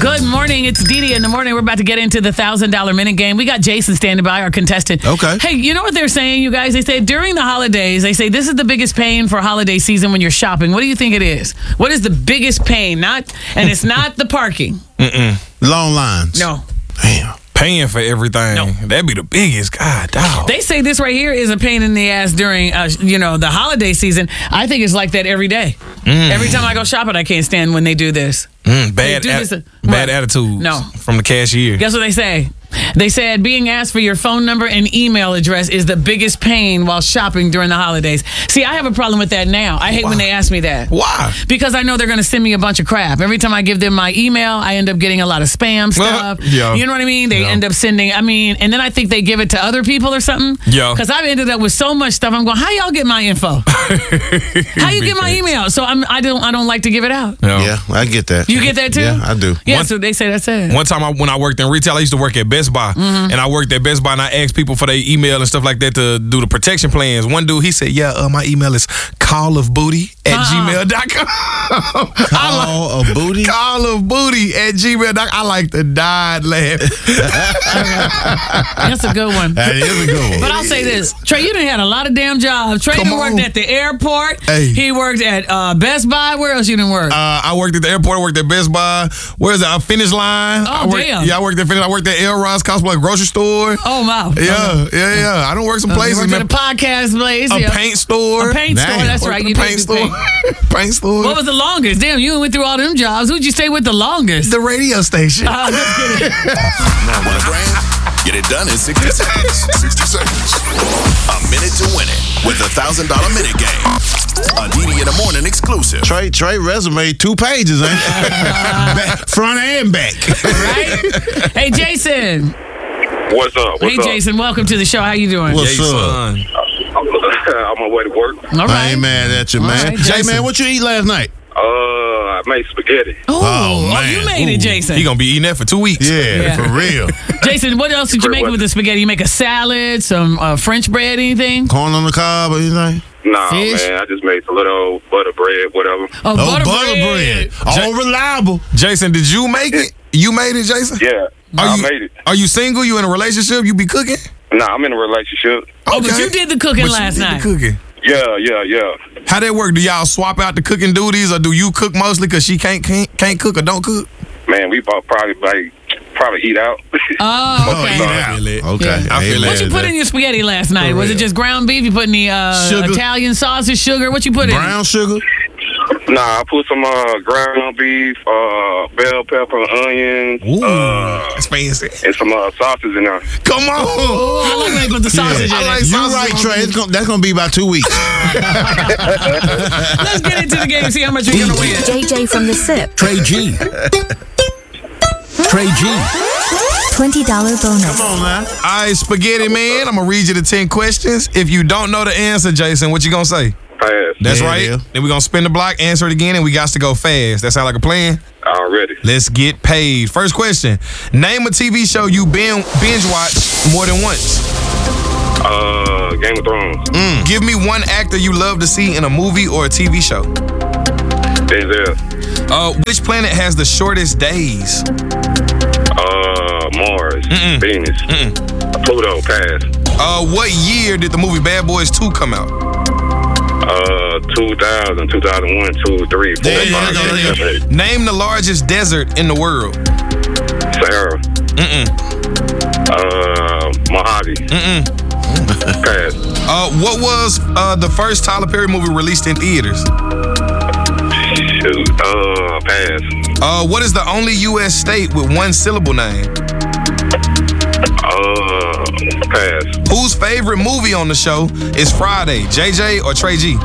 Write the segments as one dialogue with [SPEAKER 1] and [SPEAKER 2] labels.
[SPEAKER 1] Good morning. It's Dee Dee in the morning. We're about to get into the $1,000 minute game. We got Jason standing by, our contestant.
[SPEAKER 2] Okay.
[SPEAKER 1] Hey, you know what they're saying, you guys? They say during the holidays, they say this is the biggest pain for holiday season when you're shopping. What do you think it is? What is the biggest pain? And it's not the parking.
[SPEAKER 2] Long lines.
[SPEAKER 1] No.
[SPEAKER 2] Damn.
[SPEAKER 3] Paying for everything.
[SPEAKER 1] No.
[SPEAKER 3] That'd be the biggest. God, dog.
[SPEAKER 1] They say this right here is a pain in the ass during, the holiday season. I think it's like that every day. Every time I go shopping, I can't stand when they do this.
[SPEAKER 3] Bad attitudes
[SPEAKER 1] No.
[SPEAKER 3] from the cashier.
[SPEAKER 1] Guess what they say? They said being asked for your phone number and email address is the biggest pain while shopping during the holidays. See, I have a problem with that now. I hate when they ask me that.
[SPEAKER 3] Why?
[SPEAKER 1] Because I know they're going to send me a bunch of crap. Every time I give them my email, I end up getting a lot of spam stuff.
[SPEAKER 3] Yeah.
[SPEAKER 1] You know what I mean? They end up sending, and then I think they give it to other people or something.
[SPEAKER 3] Yeah.
[SPEAKER 1] Because I've ended up with so much stuff. I'm going, how y'all get my info? How you get my email? So I don't like to give it out.
[SPEAKER 2] Yeah, I get that.
[SPEAKER 1] You get that too?
[SPEAKER 2] Yeah, I do.
[SPEAKER 1] Yeah, so they say that's it.
[SPEAKER 3] One time when I worked in retail, I used to work at Best Buy. And I worked at Best Buy and I asked people for their email and stuff like that to do the protection plans. One dude, he said, my email is callofbooty@gmail.com.
[SPEAKER 2] Booty?
[SPEAKER 3] Callofbooty@gmail.com. I like to die laughing.
[SPEAKER 1] That's a good one.
[SPEAKER 2] That is a good one.
[SPEAKER 1] But I'll say this, Trey, you done had a lot of damn jobs. Trey done worked at the airport.
[SPEAKER 3] Hey.
[SPEAKER 1] He worked at Best Buy. Where else you done work?
[SPEAKER 3] I worked at the airport. I worked at Best Buy. Where's that? Finish Line.
[SPEAKER 1] Oh, damn.
[SPEAKER 3] Yeah, I worked at Finish. I worked at Elrod's Cosplay grocery store.
[SPEAKER 1] Oh, wow.
[SPEAKER 3] Yeah. I don't work some places.
[SPEAKER 1] You worked at a podcast place.
[SPEAKER 3] A paint store.
[SPEAKER 1] A paint store,
[SPEAKER 2] Damn.
[SPEAKER 1] that's right.
[SPEAKER 3] Worked
[SPEAKER 1] You
[SPEAKER 3] at a
[SPEAKER 1] did
[SPEAKER 3] paint
[SPEAKER 1] do
[SPEAKER 3] store. Paint store.
[SPEAKER 1] What was the longest? Damn, you went through all them jobs. Who'd you stay with the longest?
[SPEAKER 3] The radio station.
[SPEAKER 1] Let's get it.
[SPEAKER 4] $1,000,000. Get it done in 60 seconds. 60 seconds. A minute to win it with the $1,000 minute game. A Dee Dee in the morning exclusive.
[SPEAKER 2] Trey resume 2 pages, ain't it? Front and back.
[SPEAKER 1] Right? Hey, Jason.
[SPEAKER 5] What's up?
[SPEAKER 1] Hey, Jason. Welcome to the show. How you doing?
[SPEAKER 2] What's up?
[SPEAKER 3] Son.
[SPEAKER 5] I'm on my way to work.
[SPEAKER 1] All
[SPEAKER 2] I
[SPEAKER 1] right.
[SPEAKER 2] ain't mad at you, man.
[SPEAKER 1] right,
[SPEAKER 2] Jay,
[SPEAKER 1] Jason.
[SPEAKER 2] man, what you eat last night?
[SPEAKER 5] I made spaghetti.
[SPEAKER 1] Oh,
[SPEAKER 2] man.
[SPEAKER 1] you made it, Jason.
[SPEAKER 3] He gonna be eating that for 2 weeks.
[SPEAKER 2] Yeah, for real.
[SPEAKER 1] Jason, what else did you make with the spaghetti? You make a salad, some French bread, anything?
[SPEAKER 2] Corn on the cob or anything?
[SPEAKER 5] Nah,
[SPEAKER 1] Fish?
[SPEAKER 5] man, I just made some little butter bread, whatever.
[SPEAKER 1] Oh,
[SPEAKER 2] butter bread. All reliable.
[SPEAKER 3] Jason, did you make it? You made it, Jason?
[SPEAKER 5] Yeah, I made it.
[SPEAKER 3] Are you single? You in a relationship? You be cooking?
[SPEAKER 5] Nah, I'm in a relationship.
[SPEAKER 1] Oh, but you did the cooking last night.
[SPEAKER 3] Cooking.
[SPEAKER 5] Yeah.
[SPEAKER 3] How that work? Do y'all swap out the cooking duties, or do you cook mostly because she can't cook or don't cook?
[SPEAKER 5] Man, we probably eat out.
[SPEAKER 1] Oh, okay.
[SPEAKER 3] I feel it.
[SPEAKER 2] Okay.
[SPEAKER 1] Yeah.
[SPEAKER 3] I feel
[SPEAKER 1] What you
[SPEAKER 3] it.
[SPEAKER 1] put in your spaghetti last night? Was it just ground beef? You put any
[SPEAKER 2] Sugar.
[SPEAKER 1] Italian sausage, sugar? What you put in?
[SPEAKER 2] Brown sugar?
[SPEAKER 5] Nah, I put some ground beef, bell pepper, onions,
[SPEAKER 3] Ooh, that's fancy.
[SPEAKER 5] and some sausage in there.
[SPEAKER 3] Come on.
[SPEAKER 1] Oh, I like when they put the sausage in
[SPEAKER 3] I
[SPEAKER 1] it.
[SPEAKER 3] like
[SPEAKER 2] You're
[SPEAKER 3] sausage
[SPEAKER 2] right,
[SPEAKER 3] on
[SPEAKER 2] Trey.
[SPEAKER 3] it.
[SPEAKER 2] That's going to be about 2 weeks.
[SPEAKER 1] Let's get into the game and see how much you're going to win.
[SPEAKER 6] JJ from the SIP.
[SPEAKER 7] Trey G. Trey G.
[SPEAKER 6] $20 bonus.
[SPEAKER 2] Come on, man.
[SPEAKER 3] All right, spaghetti man. I'm gonna read you the 10 questions. If you don't know the answer, Jason, what you gonna say?
[SPEAKER 5] Pass.
[SPEAKER 3] That's
[SPEAKER 2] Yeah,
[SPEAKER 3] right.
[SPEAKER 2] yeah.
[SPEAKER 3] Then we're gonna spin the block, answer it again, and we got to go fast. That sound like a plan?
[SPEAKER 5] Already.
[SPEAKER 3] Let's get paid. First question. Name a TV show you binge watch more than once.
[SPEAKER 5] Game of Thrones.
[SPEAKER 3] Give me one actor you love to see in a movie or a TV show.
[SPEAKER 5] Denzel.
[SPEAKER 3] Which planet has the shortest days?
[SPEAKER 5] Mars. Venus. Pluto. Pass.
[SPEAKER 3] What year did the movie Bad Boys 2 come out?
[SPEAKER 5] 2000, 2001, 2, 3, 4,
[SPEAKER 2] There you
[SPEAKER 5] 5,
[SPEAKER 2] go,
[SPEAKER 5] 6,
[SPEAKER 2] there you
[SPEAKER 5] 7, 8.
[SPEAKER 3] Name the largest desert in the world.
[SPEAKER 5] Sahara. Mojave. Pass.
[SPEAKER 3] What was the first Tyler Perry movie released in theaters?
[SPEAKER 5] Shoot. Pass.
[SPEAKER 3] What is the only U.S. state with one syllable name?
[SPEAKER 5] Pass.
[SPEAKER 3] Whose favorite movie on the show is Friday, JJ or Trey G?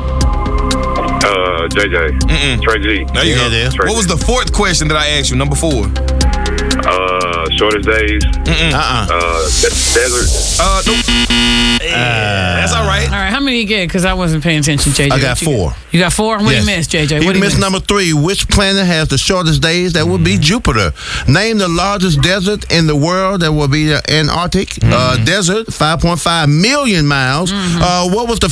[SPEAKER 5] JJ. Trey G.
[SPEAKER 3] There you go.
[SPEAKER 2] there.
[SPEAKER 5] Trey
[SPEAKER 3] What was
[SPEAKER 5] G.
[SPEAKER 3] the fourth question that I asked you? Number 4.
[SPEAKER 5] Shortest days. Desert.
[SPEAKER 3] Nope. That's all right.
[SPEAKER 1] All right, how many you get? Because I wasn't paying attention, JJ.
[SPEAKER 2] I got
[SPEAKER 1] What you
[SPEAKER 2] 4.
[SPEAKER 1] get? You got 4? What do you
[SPEAKER 2] Yes.
[SPEAKER 1] miss, JJ?
[SPEAKER 2] He
[SPEAKER 1] What do you
[SPEAKER 2] missed
[SPEAKER 1] miss?
[SPEAKER 2] number 3. Which planet has the shortest days? That would be Jupiter. Name the largest desert in the world. That would be the Antarctic desert, 5.5 million miles. What was the first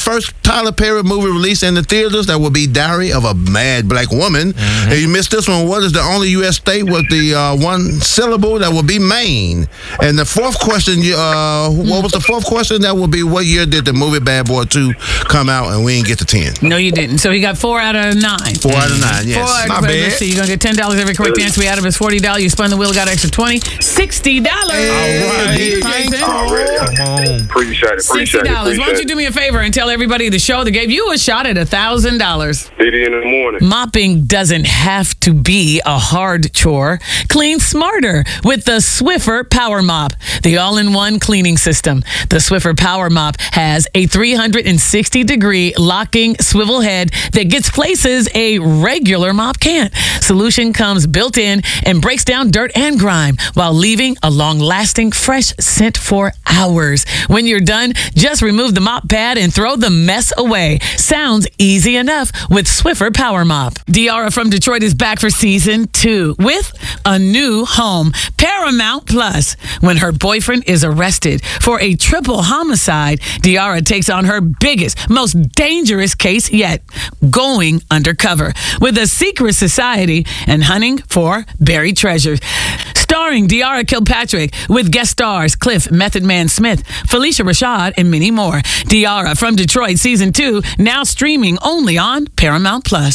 [SPEAKER 2] Tyler Perry movie released in the theaters? That will be Diary of a Mad Black Woman. And you missed this one. What is the only U.S. state with the one syllable? That will be Maine. And the fourth question, what was the fourth question? That will be, what year did the movie Bad Boy 2 come out? And we didn't get to 10.
[SPEAKER 1] No, you didn't. So he got 4 out of 9.
[SPEAKER 2] 4 out of 9, yes.
[SPEAKER 3] Not bad.
[SPEAKER 1] Let's see. You're going to get $10 every correct answer. We added us $40. You spun the wheel, got extra $20. $60.
[SPEAKER 3] All right.
[SPEAKER 5] Already. Appreciate it.
[SPEAKER 1] $60. Why don't you do me a favor and tell everybody the show that gave you a shot at $1,000.
[SPEAKER 5] Diddy in the morning.
[SPEAKER 1] Mopping doesn't have to be a hard chore. Clean smarter with the Swiffer Power Mop, the all-in-one cleaning system. The Swiffer Power Mop has a 360-degree locking swivel head that gets places a regular mop can't. Solution comes built in and breaks down dirt and grime while leaving a long-lasting fresh scent for hours. When you're done, just remove the mop pad and throw the mess away. Sounds easy enough with Swiffer Power Mop. Diara from Detroit is back for season 2 with a new home, Paramount Plus. When her boyfriend is arrested for a triple homicide, Diara takes on her biggest, most dangerous case yet, going undercover with a secret society and hunting for buried treasures. Starring Diara Kilpatrick with guest stars Cliff Method Man Smith, Felicia Rashad, and many more. Diara from Detroit season 2 now streaming only on Paramount Plus.